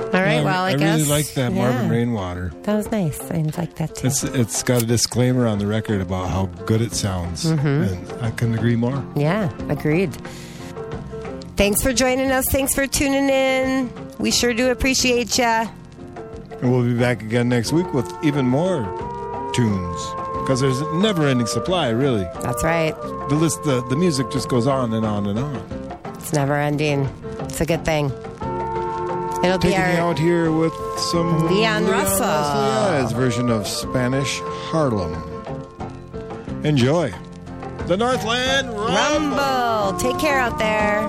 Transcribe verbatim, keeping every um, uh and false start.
right, Yeah, well, I, I guess. really like that yeah. Marvin Rainwater. That was nice. I like that too. It's it's got a disclaimer on the record about how good it sounds, Mm-hmm. and I couldn't agree more. Yeah, agreed. Thanks for joining us. Thanks for tuning in. We sure do appreciate ya. And we'll be back again next week with even more tunes, because there's a never-ending supply, really. That's right. The list, the, the music just goes on and on and on. It's never ending. It's a good thing. It'll be Taking our you out here with some Leon Russell. yeah, his version of Spanish Harlem. Enjoy. The Northland Rumble. Rumble. Take care out there.